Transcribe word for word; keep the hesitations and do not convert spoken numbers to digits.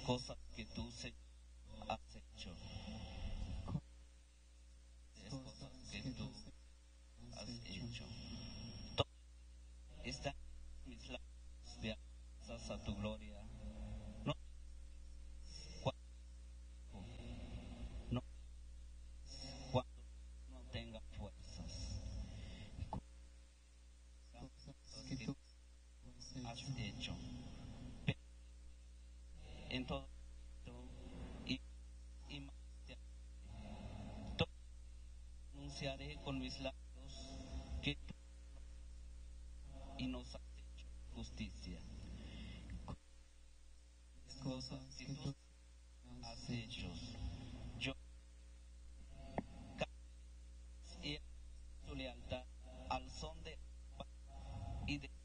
cosas que tú, Señor, has hecho. Las cosas que tú has hecho. Todo está en mis labios de alabanzas a tu gloria. No, cuando, no, cuando no tenga fuerzas. Cosas que tú has hecho. Pero en todo y, y más te amaré. Todo anunciaré con mis labios que tú y nos has hecho justicia. Las cosas que tú has hecho. Yo canto y tu lealtad al son de y de